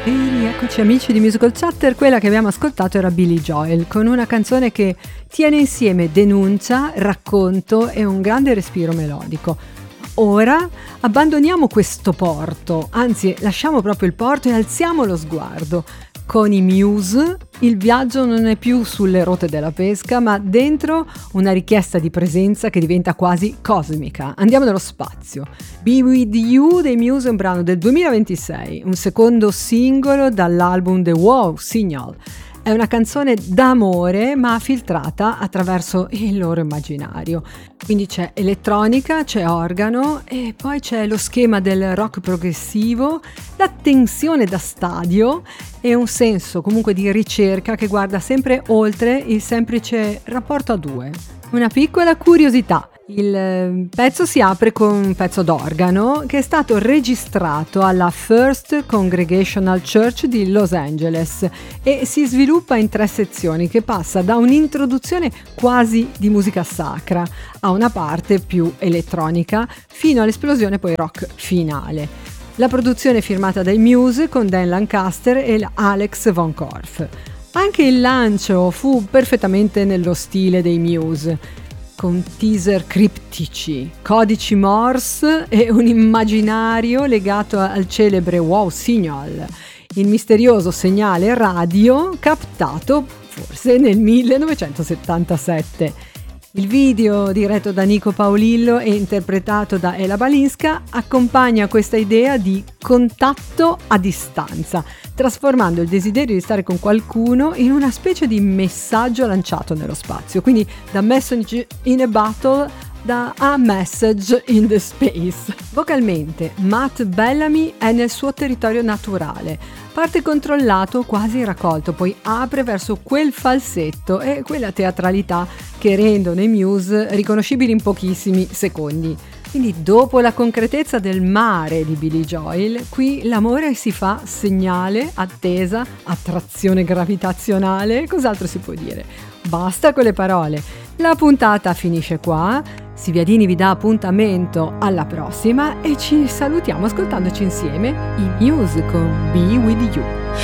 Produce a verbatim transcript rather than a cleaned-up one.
E rieccoci amici di Musical Chatter, quella che abbiamo ascoltato era Billy Joel, con una canzone che tiene insieme denuncia, racconto e un grande respiro melodico. Ora abbandoniamo questo porto, anzi lasciamo proprio il porto e alziamo lo sguardo. Con i Muse il viaggio non è più sulle rotte della pesca, ma dentro una richiesta di presenza che diventa quasi cosmica. Andiamo nello spazio. Be With You dei Muse è un brano del duemilaventisei, un secondo singolo dall'album The Wow Signal. È una canzone d'amore ma filtrata attraverso il loro immaginario. Quindi c'è elettronica, c'è organo e poi c'è lo schema del rock progressivo, la tensione da stadio e un senso comunque di ricerca che guarda sempre oltre il semplice rapporto a due. Una piccola curiosità. Il pezzo si apre con un pezzo d'organo che è stato registrato alla First Congregational Church di Los Angeles e si sviluppa in tre sezioni che passa da un'introduzione quasi di musica sacra a una parte più elettronica fino all'esplosione poi rock finale. La produzione è firmata dai Muse con Dan Lancaster e Alex Von Korff. Anche il lancio fu perfettamente nello stile dei Muse, con teaser criptici, codici Morse e un immaginario legato al celebre Wow Signal, il misterioso segnale radio captato forse nel millenovecentosettantasette. Il video, diretto da Nico Paolillo e interpretato da Ela Balinska, accompagna questa idea di contatto a distanza, trasformando il desiderio di stare con qualcuno in una specie di messaggio lanciato nello spazio. Quindi da message in a bottle, da a message in the space. Vocalmente, Matt Bellamy è nel suo territorio naturale, parte controllato, quasi raccolto, poi apre verso quel falsetto e quella teatralità che rendono i Muse riconoscibili in pochissimi secondi. Quindi dopo la concretezza del mare di Billy Joel, qui l'amore si fa segnale, attesa, attrazione gravitazionale, cos'altro si può dire? Basta con le parole. La puntata finisce qua, Siviadini vi dà appuntamento alla prossima e ci salutiamo ascoltandoci insieme i Muse con Be With You.